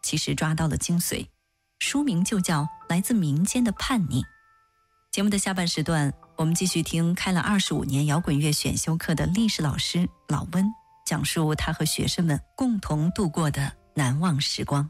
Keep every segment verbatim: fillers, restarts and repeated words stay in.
其实抓到了精髓，书名就叫《来自民间的叛逆》。节目的下半时段，我们继续听开了二十五年摇滚乐选修课的历史老师老温讲述他和学生们共同度过的难忘时光。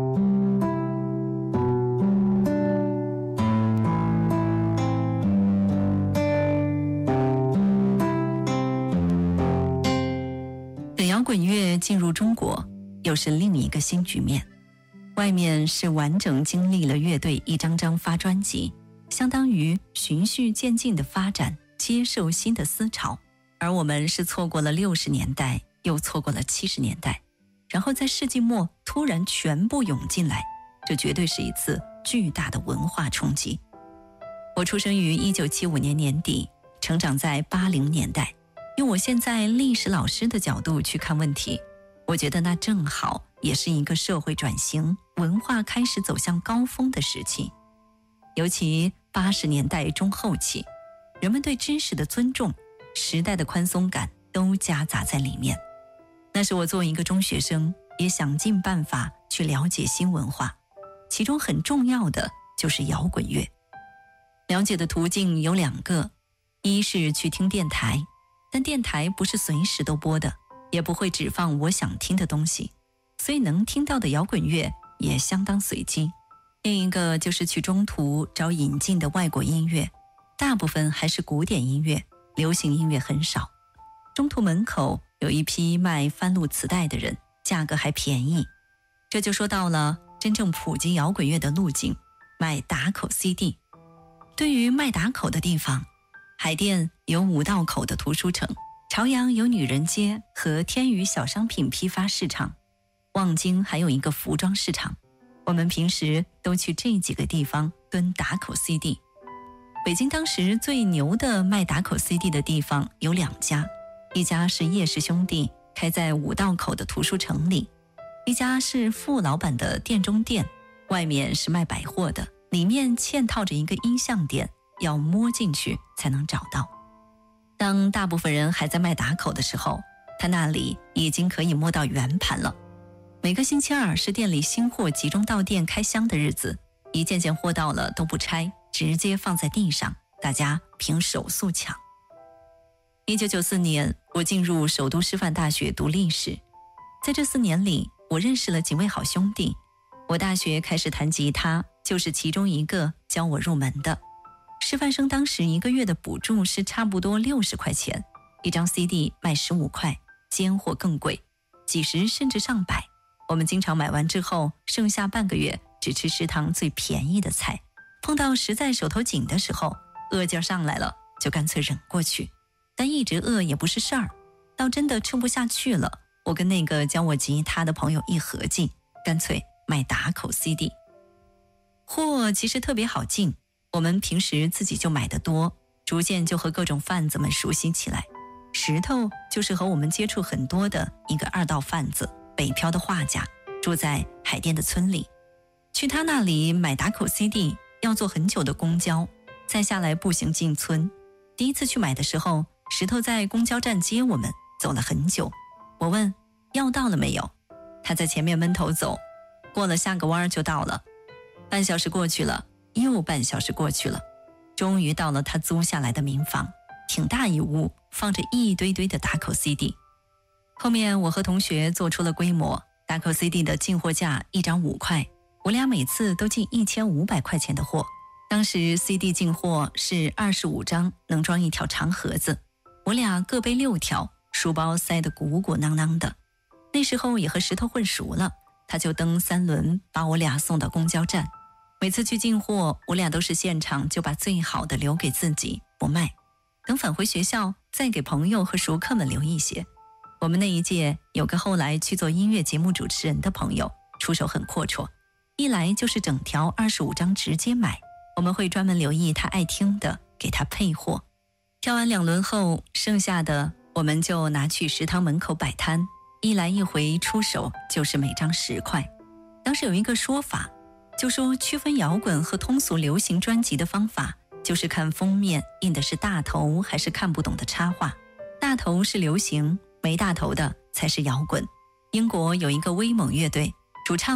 等摇滚乐进入中国，又是另一个新局面。外面是完整经历了乐队一张张发专辑，相当于循序渐进的发展，接受新的思潮。而我们是错过了六十年代，又错过了七十年代，然后在世纪末突然全部涌进来，这绝对是一次巨大的文化冲击。我出生于一九七五年年底，成长在八零年代。用我现在历史老师的角度去看问题，我觉得那正好也是一个社会转型、文化开始走向高峰的时期。尤其八十年代中后期，人们对知识的尊重、时代的宽松感都夹杂在里面。那是我作为一个中学生，也想尽办法去了解新文化，其中很重要的就是摇滚乐。了解的途径有两个，一是去听电台，但电台不是随时都播的，也不会只放我想听的东西，所以能听到的摇滚乐也相当随机。另一个就是去中途找引进的外国音乐，大部分还是古典音乐，流行音乐很少。中途门口有一批卖翻录磁带的人，价格还便宜。这就说到了真正普及摇滚乐的路径，卖打口 C D。 对于卖打口的地方，海淀有五道口的图书城，朝阳有女人街和天宇小商品批发市场，望京还有一个服装市场。我们平时都去这几个地方蹲打口 C D。 北京当时最牛的卖打口 C D 的地方有两家，一家是叶氏兄弟，开在五道口的图书城里，一家是傅老板的店中店，外面是卖百货的，里面嵌套着一个音像店，要摸进去才能找到。当大部分人还在卖打口的时候，他那里已经可以摸到圆盘了。每个星期二是店里新货集中到店开箱的日子，一件件货到了都不拆，直接放在地上，大家凭手速抢。一九九四年，我进入首都师范大学读历史，在这四年里，我认识了几位好兄弟。我大学开始弹吉他，就是其中一个教我入门的。师范生当时一个月的补助是差不多六十块钱，一张 C D 卖十五块，尖货更贵，几十甚至上百。我们经常买完之后，剩下半个月只吃食堂最便宜的菜，碰到实在手头紧的时候，饿劲上来了，就干脆忍过去。但一直饿也不是事儿，到真的撑不下去了，我跟那个教我吉他的朋友一合计，干脆卖打口 C D。 货其实特别好进，我们平时自己就买得多，逐渐就和各种贩子们熟悉起来。石头就是和我们接触很多的一个二道贩子，北漂的画家，住在海淀的村里。去他那里买打口 C D 要坐很久的公交，再下来步行进村。第一次去买的时候，石头在公交站接我们，走了很久。我问要到了没有，他在前面闷头走，过了下个弯就到了。半小时过去了，又半小时过去了，终于到了他租下来的民房，挺大一屋，放着一堆堆的打口 C D。 后面我和同学做出了规模，打口 C D 的进货价一张五块，我俩每次都进一千五百块钱的货。当时 C D 进货是二十五张，能装一条长盒子，我俩各背六条，书包塞得鼓鼓囊囊的。那时候也和石头混熟了，他就蹬三轮把我俩送到公交站。每次去进货，我俩都是现场就把最好的留给自己，不卖，等返回学校再给朋友和熟客们留一些。我们那一届有个后来去做音乐节目主持人的朋友，出手很阔绰，一来就是整条二十五张直接买，我们会专门留意他爱听的，给他配货。挑完两轮后，剩下的我们就拿去食堂门口摆摊，一来一回出手就是每张十块。当时有一个说法，就说区分摇滚和通俗流行专辑的方法，就是看封面印的是大头还是看不懂的插画。大头是流行，没大头的才是摇滚。英国有一个威猛乐队，主唱